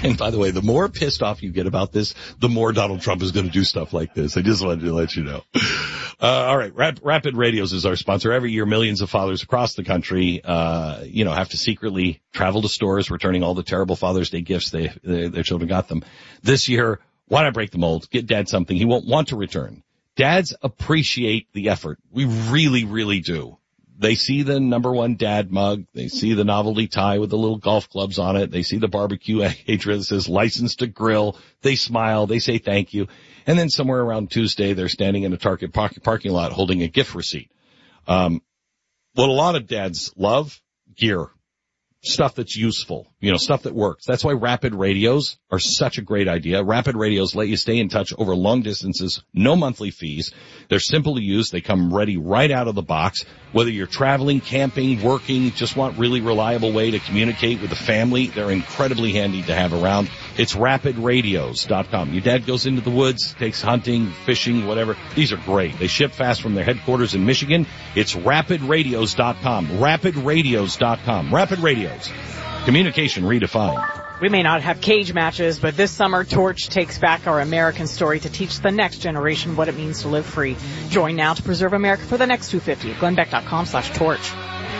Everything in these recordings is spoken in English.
And by the way, the more pissed off you get about this, the more Donald Trump is going to do stuff like this. I just wanted to let you know. All right. Rapid Radios is our sponsor. Every year, millions of fathers across the country, have to secretly travel to stores, returning all the terrible Father's Day gifts their children got them. This year, why not break the mold? Get dad something he won't want to return. Dads appreciate the effort. We really, really do. They see the #1 dad mug. They see the novelty tie with the little golf clubs on it. They see the barbecue apron that says licensed to grill. They smile. They say thank you. And then somewhere around Tuesday, they're standing in a Target parking lot holding a gift receipt. What a lot of dads love, gear. Stuff that's useful, stuff that works. That's why Rapid Radios are such a great idea. Rapid Radios let you stay in touch over long distances, no monthly fees. They're simple to use. They come ready right out of the box. Whether you're traveling, camping, working, just want really reliable way to communicate with the family, they're incredibly handy to have around. It's rapidradios.com. Your dad goes into the woods, takes hunting, fishing, whatever. These are great. They ship fast from their headquarters in Michigan. It's rapidradios.com. Rapidradios.com. Rapid Radios. Communication redefined. We may not have cage matches, but this summer, Torch takes back our American story to teach the next generation what it means to live free. Join now to preserve America for the next 250 at glennbeck.com/torch.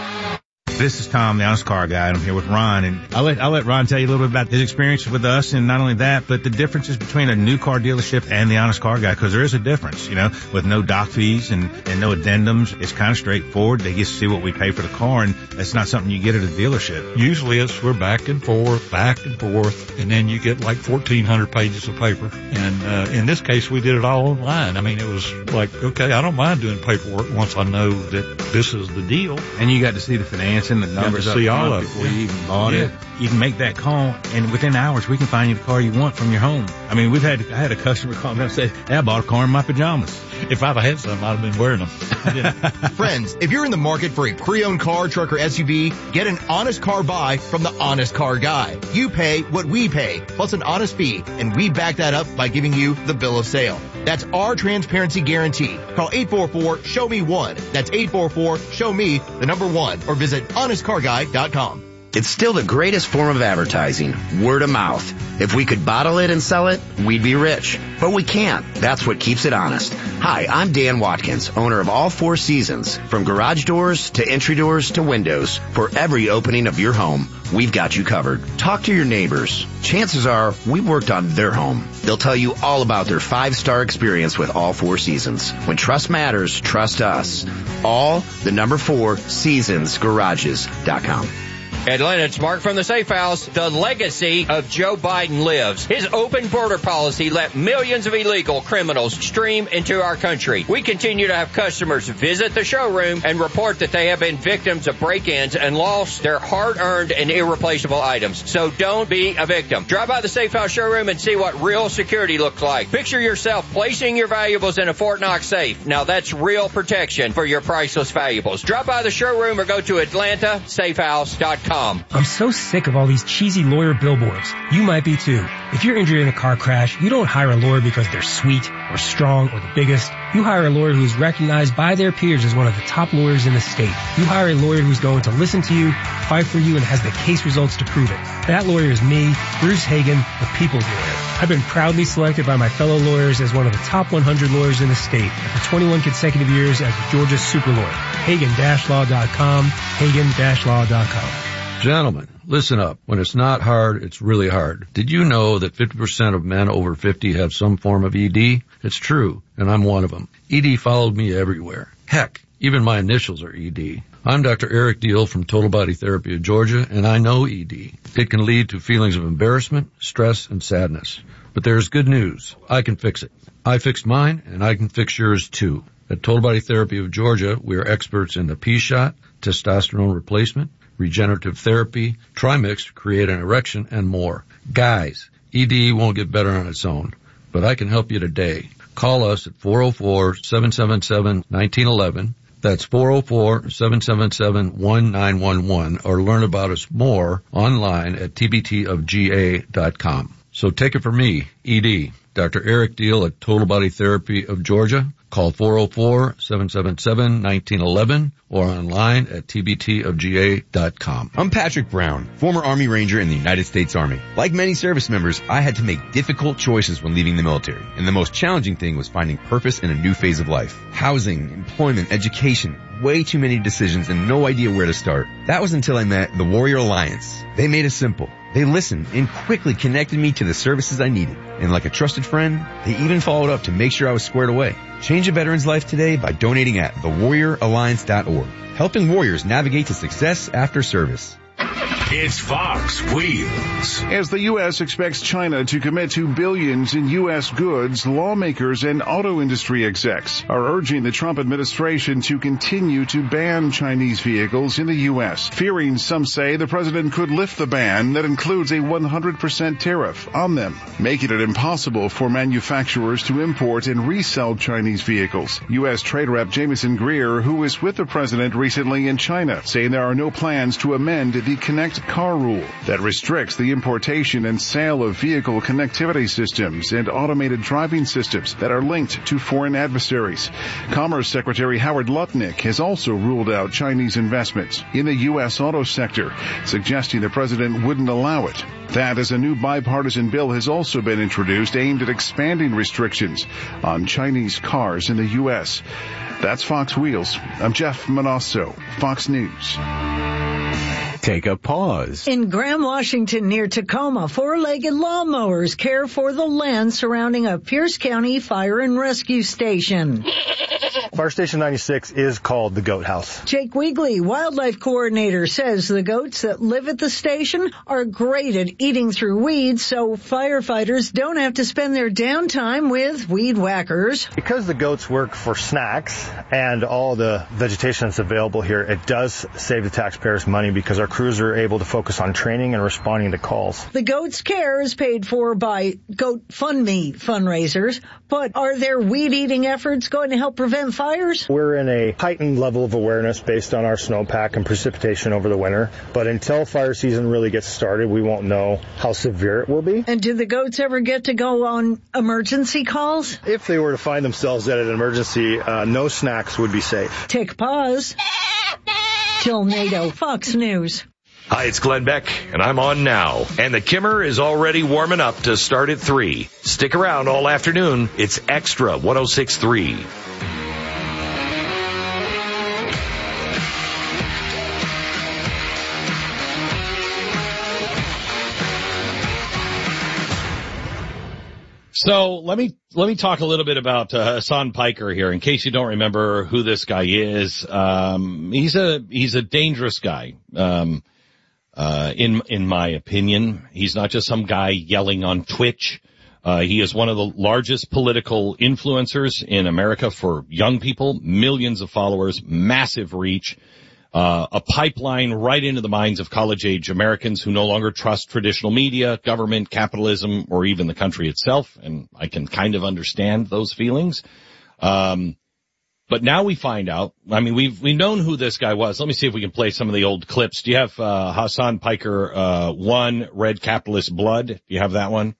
This is Tom, the Honest Car Guy, and I'm here with Ron. And I'll let Ron tell you a little bit about his experience with us, and not only that, but the differences between a new car dealership and the Honest Car Guy, because there is a difference, with no doc fees and no addendums. It's kind of straightforward. They get to see what we pay for the car, and that's not something you get at a dealership. Usually we're back and forth, and then you get like 1,400 pages of paper. And in this case, we did it all online. I mean, it was like, okay, I don't mind doing paperwork once I know that this is the deal. And you got to see the financing, the numbers up see all front of before you even bought it. You can make that call, and within hours, we can find you the car you want from your home. I mean, I had a customer call me and say, hey, I bought a car in my pajamas. If I'd had some, I'd have been wearing them. Friends, if you're in the market for a pre-owned car, truck, or SUV, get an honest car buy from the Honest Car Guy. You pay what we pay, plus an honest fee, and we back that up by giving you the bill of sale. That's our transparency guarantee. Call 844-SHOW-ME-1. That's 844-SHOW-ME, the number 1, or visit honestcarguy.com. It's still the greatest form of advertising, word of mouth. If we could bottle it and sell it, we'd be rich. But we can't. That's what keeps it honest. Hi, I'm Dan Watkins, owner of All Four Seasons. From garage doors to entry doors to windows, for every opening of your home, we've got you covered. Talk to your neighbors. Chances are we worked on their home. They'll tell you all about their 5-star experience with All Four Seasons. When trust matters, trust us. All, the number 4, seasonsgarages.com. Atlanta, it's Mark from the Safe House. The legacy of Joe Biden lives. His open border policy let millions of illegal criminals stream into our country. We continue to have customers visit the showroom and report that they have been victims of break-ins and lost their hard-earned and irreplaceable items. So don't be a victim. Drive by the Safe House showroom and see what real security looks like. Picture yourself placing your valuables in a Fort Knox safe. Now that's real protection for your priceless valuables. Drop by the showroom or go to AtlantaSafeHouse.com. I'm so sick of all these cheesy lawyer billboards. You might be too. If you're injured in a car crash, you don't hire a lawyer because they're sweet or strong or the biggest. You hire a lawyer who's recognized by their peers as one of the top lawyers in the state. You hire a lawyer who's going to listen to you, fight for you, and has the case results to prove it. That lawyer is me, Bruce Hagen, the people's lawyer. I've been proudly selected by my fellow lawyers as one of the top 100 lawyers in the state after 21 consecutive years as Georgia's super lawyer. Hagen-law.com, Hagen-law.com. Gentlemen, listen up. When it's not hard, it's really hard. Did you know that 50% of men over 50 have some form of ED? It's true, and I'm one of them. ED followed me everywhere. Heck, even my initials are ED. I'm Dr. Eric Deal from Total Body Therapy of Georgia, and I know ED. It can lead to feelings of embarrassment, stress, and sadness. But there's good news. I can fix it. I fixed mine, and I can fix yours too. At Total Body Therapy of Georgia, we are experts in the P-shot, testosterone replacement, regenerative therapy, Trimix to create an erection, and more. Guys, ED won't get better on its own, but I can help you today. Call us at 404-777-1911. That's 404-777-1911, or learn about us more online at tbtofga.com. So take it from me, ED, Dr. Eric Deal at Total Body Therapy of Georgia. Call 404-777-1911 or online at tbtofga.com. I'm Patrick Brown, former Army Ranger in the United States Army. Like many service members, I had to make difficult choices when leaving the military, and the most challenging thing was finding purpose in a new phase of life. Housing, employment, education, way too many decisions and no idea where to start. That was until I met the Warrior Alliance. They made it simple. They listened and quickly connected me to the services I needed. And like a trusted friend, they even followed up to make sure I was squared away. Change a veteran's life today by donating at thewarrioralliance.org, helping warriors navigate to success after service. It's Fox Wheels. As the U.S. expects China to commit to billions in U.S. goods, lawmakers and auto industry execs are urging the Trump administration to continue to ban Chinese vehicles in the U.S., fearing, some say, the president could lift the ban that includes a 100% tariff on them, making it impossible for manufacturers to import and resell Chinese vehicles. U.S. Trade Rep Jameson Greer, who was with the president recently in China, saying there are no plans to amend the Connect Car rule that restricts the importation and sale of vehicle connectivity systems and automated driving systems that are linked to foreign adversaries. Commerce Secretary Howard Lutnick has also ruled out Chinese investments in the U.S. auto sector, suggesting the president wouldn't allow it. That, as a new bipartisan bill has also been introduced aimed at expanding restrictions on Chinese cars in the U.S. That's Fox Wheels. I'm Jeff Manasso, Fox News. Take a pause. In Graham, Washington, near Tacoma, four-legged lawnmowers care for the land surrounding a Pierce County fire and rescue station. Fire Station 96 is called the Goat House. Jake Weegley, wildlife coordinator, says the goats that live at the station are great at eating through weeds, so firefighters don't have to spend their downtime with weed whackers. Because the goats work for snacks and all the vegetation that's available here, it does save the taxpayers money because our crews are able to focus on training and responding to calls. The goats' care is paid for by GoatFundMe fundraisers, but are their weed-eating efforts going to help prevent fires? We're in a heightened level of awareness based on our snowpack and precipitation over the winter, but until fire season really gets started, we won't know how severe it will be. And do the goats ever get to go on emergency calls? If they were to find themselves at an emergency, no snacks would be safe. Take a pause. Jill Nato, Fox News. Hi, it's Glenn Beck, and I'm on now. And the Kimmer is already warming up to start at 3. Stick around all afternoon. It's Extra 106.3. So let me talk a little bit about Hasan Piker here, in case you don't remember who this guy is. He's a dangerous guy. In my opinion, he's not just some guy yelling on Twitch. He is one of the largest political influencers in America for young people, millions of followers, massive reach. A pipeline right into the minds of college-age Americans who no longer trust traditional media, government, capitalism, or even the country itself. And I can kind of understand those feelings. But now we find out, I mean, we've known who this guy was. Let me see if we can play some of the old clips. Do you have Hasan Piker 1, Red Capitalist Blood? Do you have that one?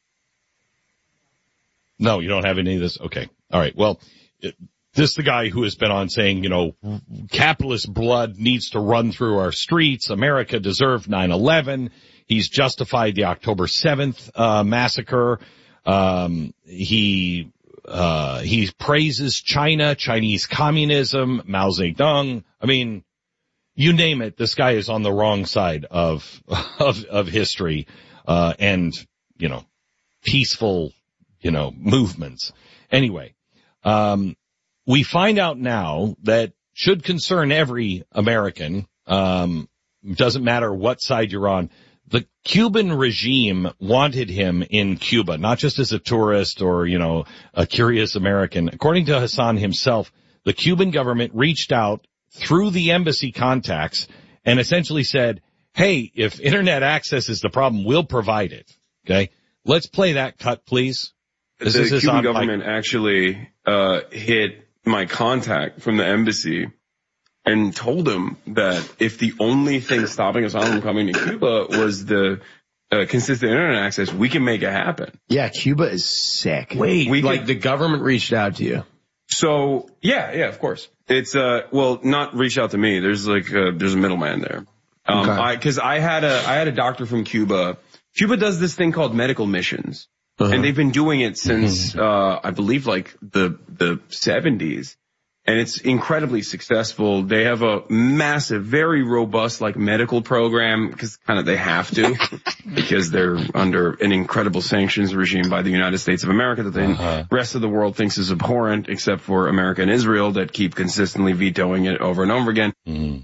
No, you don't have any of this? Okay. All right. Well, this is the guy who has been on saying, capitalist blood needs to run through our streets. America deserved 9/11. He's justified the October 7th massacre. He praises China, Chinese communism, Mao Zedong. I mean, you name it. This guy is on the wrong side of history, and, peaceful, movements. Anyway, we find out now that should concern every American, doesn't matter what side you're on. The Cuban regime wanted him in Cuba, not just as a tourist or, a curious American. According to Hasan himself, the Cuban government reached out through the embassy contacts and essentially said, hey, if internet access is the problem, we'll provide it. Okay. Let's play that cut, please. The Cuban government actually hit my contact from the embassy and told him that if the only thing stopping us from coming to Cuba was the consistent internet access, we can make it happen. Yeah, Cuba is sick. Wait, the government reached out to you? So yeah, of course. It's not reach out to me. There's there's a middleman there. Because I had a doctor from Cuba. Cuba does this thing called medical missions, and they've been doing it since I believe like the 70s, and it's incredibly successful. They have a massive, very robust like medical program because kind of they have to because they're under an incredible sanctions regime by the United States of America that the rest of the world thinks is abhorrent, except for America and Israel that keep consistently vetoing it over and over again.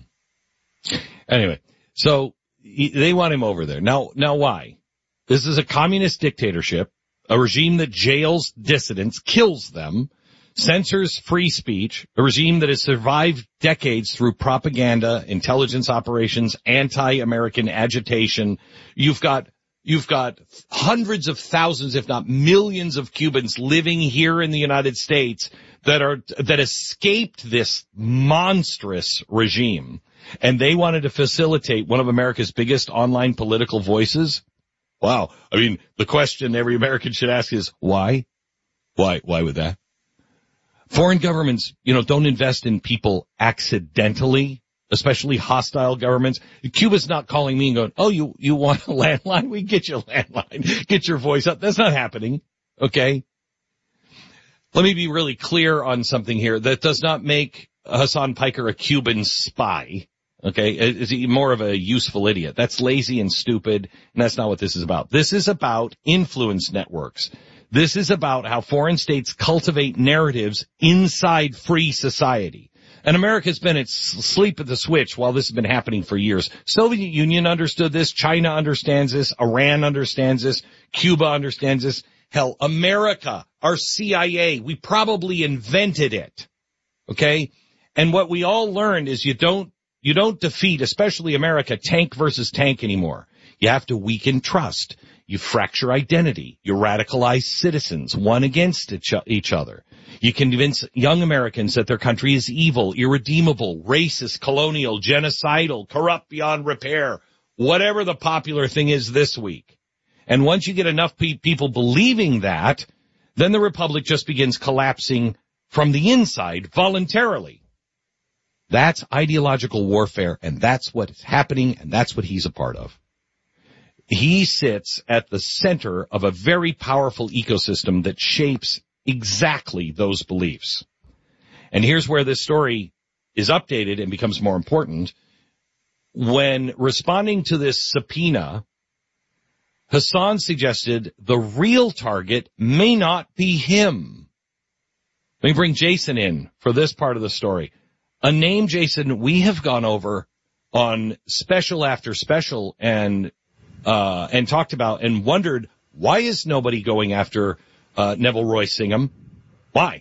Anyway, so they want him over there. Now why? This is a communist dictatorship, a regime that jails dissidents, kills them, censors free speech, a regime that has survived decades through propaganda, intelligence operations, anti-American agitation. You've got hundreds of thousands, if not millions of Cubans living here in the United States that escaped this monstrous regime. And they wanted to facilitate one of America's biggest online political voices. Wow. I mean, the question every American should ask is why? Why would that? Foreign governments, don't invest in people accidentally, especially hostile governments. Cuba's not calling me and going, oh, you want a landline? We get you a landline. Get your voice up. That's not happening. Okay. Let me be really clear on something here. That does not make Hasan Piker a Cuban spy. Okay, is he more of a useful idiot? That's lazy and stupid, and that's not what this is about. This is about influence networks. This is about how foreign states cultivate narratives inside free society. And America's been asleep at the switch while this has been happening for years. Soviet Union understood this. China understands this. Iran understands this. Cuba understands this. Hell, America, our CIA, we probably invented it. Okay? And what we all learned is you don't defeat, especially America, tank versus tank anymore. You have to weaken trust. You fracture identity. You radicalize citizens, one against each other. You convince young Americans that their country is evil, irredeemable, racist, colonial, genocidal, corrupt beyond repair, whatever the popular thing is this week. And once you get enough people believing that, then the republic just begins collapsing from the inside voluntarily. That's ideological warfare, and that's what's happening, and that's what he's a part of. He sits at the center of a very powerful ecosystem that shapes exactly those beliefs. And here's where this story is updated and becomes more important. When responding to this subpoena, Hasan suggested the real target may not be him. Let me bring Jason in for this part of the story. A name, Jason, we have gone over on special after special and talked about and wondered, why is nobody going after Neville Roy Singham? Why?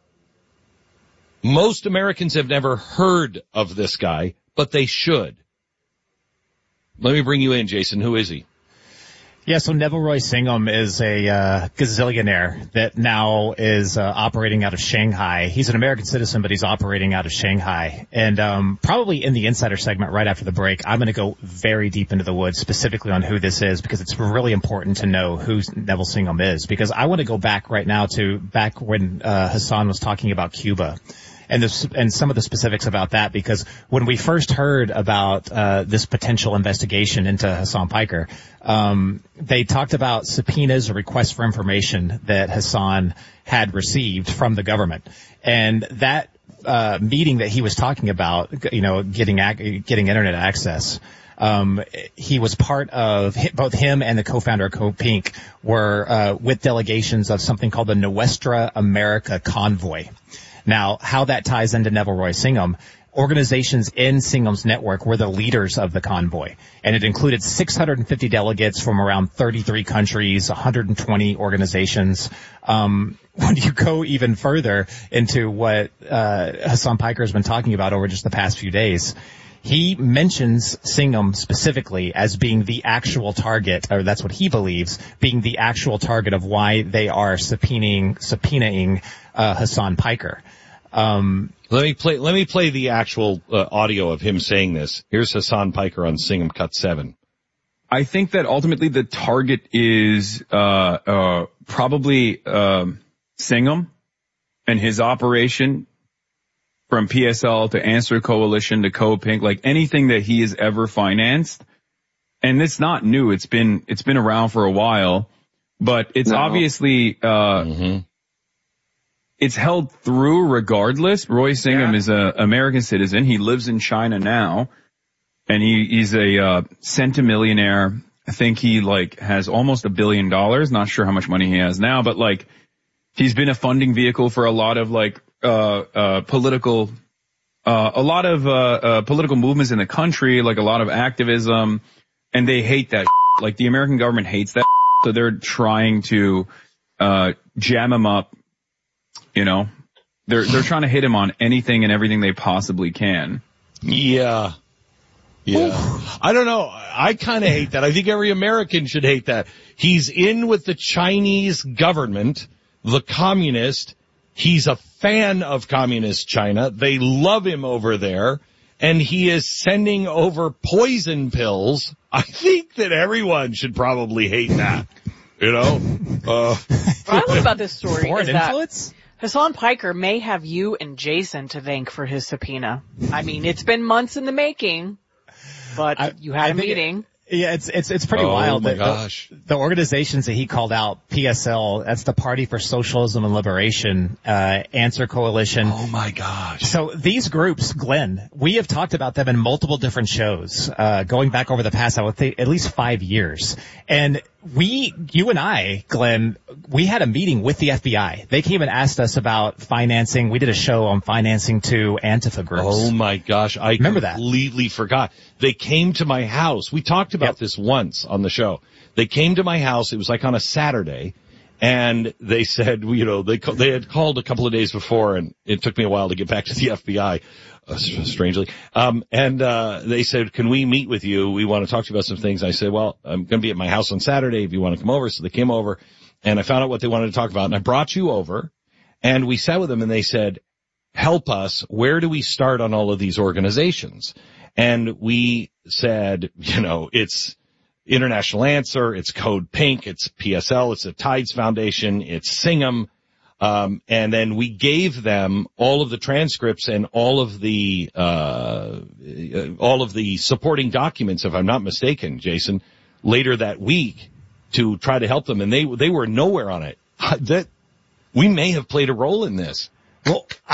Most Americans have never heard of this guy, but they should. Let me bring you in, Jason. Who is he? Yeah, so Neville Roy Singham is a gazillionaire that now is operating out of Shanghai. He's an American citizen, but he's operating out of Shanghai. And probably in the Insider segment right after the break, I'm going to go very deep into the woods specifically on who this is, because it's really important to know who Neville Singham is. Because I want to go back right now to back when Hasan was talking about Cuba. And some of the specifics about that, because when we first heard about this potential investigation into Hasan Piker, they talked about subpoenas or requests for information that Hasan had received from the government. And that meeting that he was talking about, getting internet access, he was part of, both him and the co-founder of CodePink were with delegations of something called the Nuestra America Convoy. Now, how that ties into Neville Roy Singham, organizations in Singham's network were the leaders of the convoy, and it included 650 delegates from around 33 countries, 120 organizations. When you go even further into what Hasan Piker has been talking about over just the past few days, he mentions Singham specifically as being the actual target, or that's what he believes, being the actual target of why they are subpoenaing Hasan Piker. Let me play the actual audio of him saying this. Here's Hasan Piker on Singham Cut 7. I think that ultimately the target is probably Singham and his operation, from PSL to Answer Coalition to Co-Pink, like anything that he has ever financed. And it's not new. It's been around for a while, but it's obviously, it's held through regardless. Roy Singham is a American citizen. He lives in China now, and he's a centimillionaire. I think he has almost $1 billion. Not sure how much money he has now, but he's been a funding vehicle for a lot of political movements in the country, like a lot of activism, and they hate that. Like the American government hates that, so they're trying to jam him up. You know, they're trying to hit him on anything and everything they possibly can. Yeah. I don't know. I kind of hate that. I think every American should hate that. He's in with the Chinese government, the communist. He's a fan of communist China. They love him over there, and he is sending over poison pills. I think that everyone should probably hate that. You know? What I love about this story Foreign is that influence? Hassan Piker may have you and Jason to thank for his subpoena. I mean, it's been months in the making, but you had a meeting. It's pretty wild. Oh my gosh. The organizations that he called out, PSL, that's the Party for Socialism and Liberation, Answer Coalition. Oh my gosh. So these groups, Glenn, we have talked about them in multiple different shows, going back over the past, I would think, at least 5 years. And you and I, Glenn, we had a meeting with the FBI. They came and asked us about financing. We did a show on financing to Antifa groups. Oh my gosh. I remember that. Completely forgot. They came to my house. We talked about this once on the show. They came to my house. It was on a Saturday, and they said, they had called a couple of days before, and it took me a while to get back to the FBI. Strangely. They said, can we meet with you? We want to talk to you about some things. I said, well, I'm going to be at my house on Saturday if you want to come over. So they came over, and I found out what they wanted to talk about, and I brought you over, and we sat with them, and they said, help us. Where do we start on all of these organizations? And we said, it's International Answer, it's Code Pink, it's PSL, it's the Tides Foundation, it's Singham. And then we gave them all of the transcripts and all of the supporting documents, if I'm not mistaken, Jason, later that week to try to help them. And they were nowhere on it. We may have played a role in this. Well,